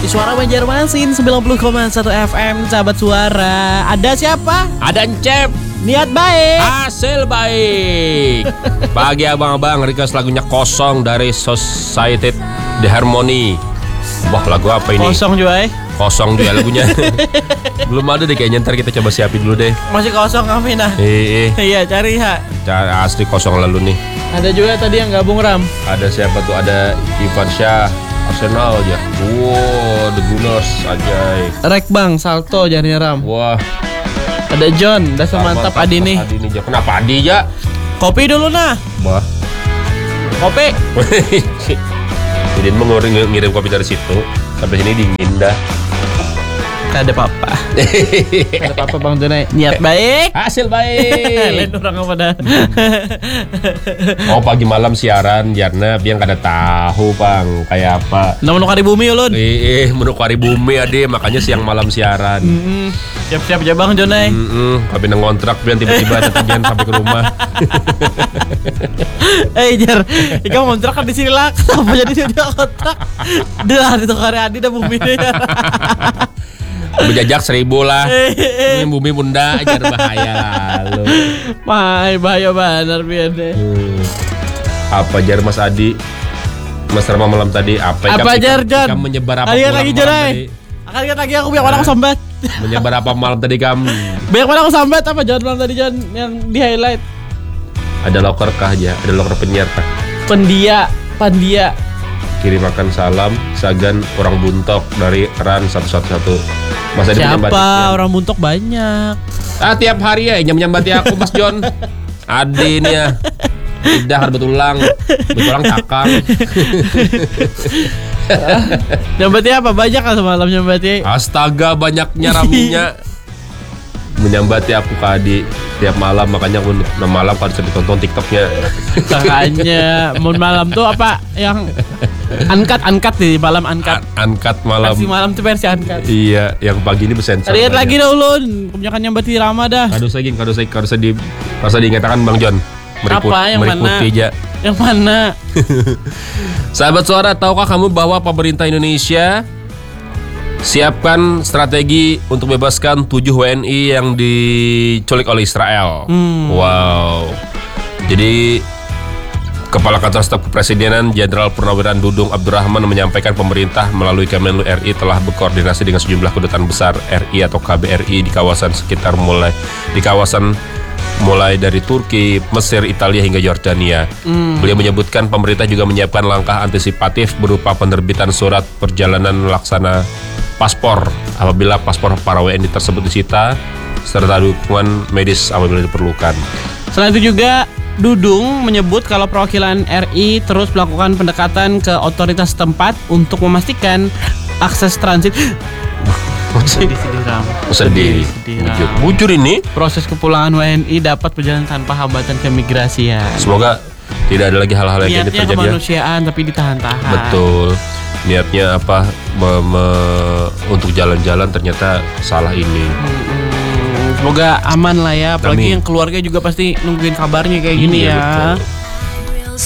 Suara Banjarmasin 90,1 FM, sahabat suara. Ada siapa? Ada Encep. Niat baik, Hasil baik. Bagi abang-abang request lagunya Kosong dari Society The Harmony. Wah, lagu apa ini? kosong juga Kosong juga lagunya. Belum ada deh kayaknya, ntar kita coba siapin dulu deh. masih kosong kami nah. Iya, cari ha. Asli kosong lalu nih. Ada juga tadi yang gabung Ram. Ada siapa tuh? Ada Ivan Syah, Arsenal aja. Wow, The Gunners ajay. Rek Bang, Salto jadinya Ram. Wah, Ada John, dasar mantap Adi nih. Adi nih, kenapa Adi ya? Kopi dulu nah. Wah. Kopi. Jadi mau ngirim kopi dari situ sampai sini dingin dah. Ada apa-apa. Ada apa-apa Bang Jonai. Niat baik, Hasil baik. lain orang apa dah. Oh, pagi malam siaran karena biar kada tahu Bang kayak apa. Namun kari bumi ulun. Menukari bumi ade, makanya siang malam siaran. Siap-siap aja Bang Jonai. Tapi nang kontrak biar tiba-tiba tetagihan sampai ke rumah. Jar, ikaw kontrak kan di sini lah. Kenapa jadi dia kontrak? Dah itu kari Adi dah bumi dia. Berjajak 1.000 lah. Ini bumi bunda ajar bahaya lalu. Bahaya benar biar deh. Apa jar Mas Adi? Mas Rama malam tadi apa jar John? Kamu menyebar apa Kalian malam lagi tadi? Jonai. Akan lihat lagi aku biar mana aku sambat. Menyebar apa malam tadi kamu? Biar mana aku sambat apa John malam tadi John yang di highlight. Ada loker kah aja? Ada loker penyiar kah? Pandia. Kirim makan salam Sagan orang buntok dari Ran 111. Mas Adi Siapa? Orang buntok banyak. tiap hari ya nyambati aku Mas John. Adi ini ya. Udah betulang cakang. Nyambati apa? Banyak kan semalam nyambati. Astaga, banyaknya raminya. Menyambati aku Kak Adi tiap malam, makanya aku malam kan sering tonton TikToknya. Makanya malam tuh apa yang angkat di malam angkat. Angkat malam. Versi malam tuh versi angkat. Iya, yang pagi ini bersensor. Lihat lagi dah ulun, kebanyakan nyambati Rama dah. Kado diingatakan Bang John. Apa yang mana? Aja. Yang mana? Sahabat suara, tahukah kamu bahwa pemerintah Indonesia siapkan strategi untuk bebaskan 7 WNI yang diculik oleh Israel. Wow. Jadi Kepala Kantor Staf Kepresidenan Jenderal Purnawirawan Dudung Abdurrahman menyampaikan pemerintah melalui Kemenlu RI telah berkoordinasi dengan sejumlah kedutaan besar RI atau KBRI di kawasan sekitar mulai dari Turki, Mesir, Italia hingga Yordania. Beliau menyebutkan pemerintah juga menyiapkan langkah antisipatif berupa penerbitan surat perjalanan laksana paspor apabila paspor para WNI tersebut disita serta dukungan medis apabila diperlukan. Selain itu juga Dudung menyebut kalau perwakilan RI terus melakukan pendekatan ke otoritas setempat untuk memastikan akses transit. Sedih Ram. Sedih. Bujur ini. Proses kepulangan WNI dapat berjalan tanpa hambatan keimigrasian. Semoga tidak ada lagi hal-hal yang niatnya terjadi. kemanusiaan tapi ditahan-tahan. Betul. Niatnya apa? Untuk jalan-jalan ternyata salah ini. Semoga aman lah ya. Apalagi Amin. yang keluarga juga pasti nungguin kabarnya kayak gini ya. Betul.